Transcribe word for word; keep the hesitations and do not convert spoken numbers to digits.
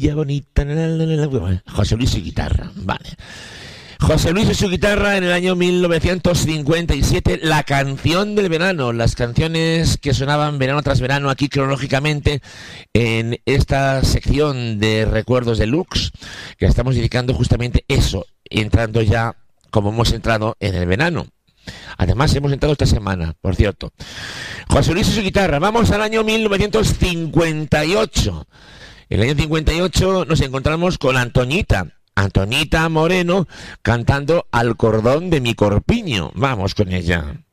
chiquilla bonita, la, la, la, la. José Luis y guitarra, vale. José Luis y su guitarra en el año mil novecientos cincuenta y siete, la canción del verano, las canciones que sonaban verano tras verano aquí cronológicamente en esta sección de Recuerdos Deluxe, que estamos dedicando justamente eso, entrando ya como hemos entrado en el verano. Además hemos entrado esta semana, por cierto. José Luis y su guitarra, vamos al año mil novecientos cincuenta y ocho. En el año cincuenta y ocho nos encontramos con Antoñita. Antoñita Moreno cantando Al cordón de mi corpiño. Vamos con ella.